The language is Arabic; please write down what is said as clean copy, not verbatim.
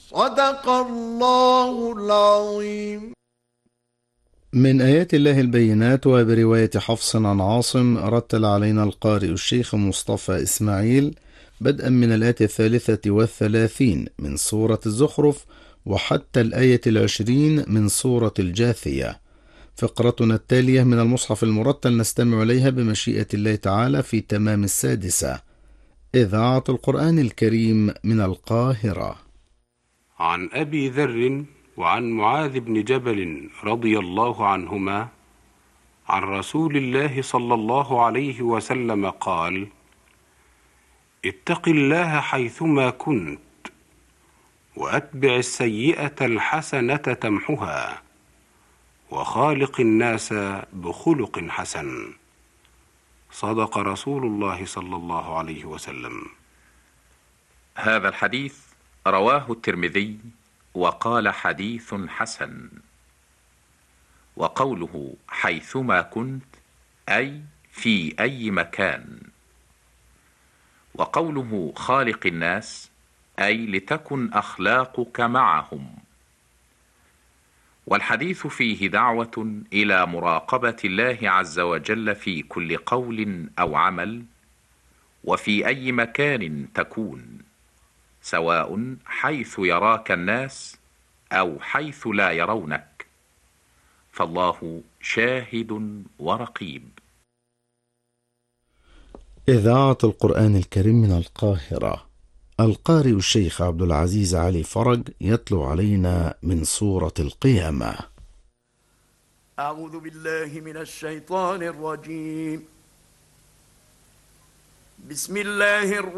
صدق الله العظيم. من آيات الله البينات. وبرواية حفص عن عاصم رتل علينا القارئ الشيخ مصطفى إسماعيل بدءا من الآية 33 من سورة الزخرف وحتى الآية 20 من سورة الجاثية. فقرتنا التالية من المصحف المرتل نستمع إليها بمشيئة الله تعالى في تمام 6. إذاعة القرآن الكريم من القاهرة. عن أبي ذر وعن معاذ بن جبل رضي الله عنهما عن رسول الله صلى الله عليه وسلم قال: اتق الله حيثما كنت، وأتبع السيئة الحسنة تمحها، وخالق الناس بخلق حسن. صدق رسول الله صلى الله عليه وسلم. هذا الحديث رواه الترمذي وقال حديث حسن. وقوله حيثما كنت أي في أي مكان، وقوله خالق الناس أي لتكن أخلاقك معهم. والحديث فيه دعوة إلى مراقبة الله عز وجل في كل قول أو عمل، وفي أي مكان تكون، سواء حيث يراك الناس أو حيث لا يرونك، فالله شاهد ورقيب. إذاعة القرآن الكريم من القاهرة. القارئ الشيخ عبد العزيز علي فرج يتلو علينا من سورة القيامة. أعوذ بالله من الشيطان الرجيم. بسم الله الرحمن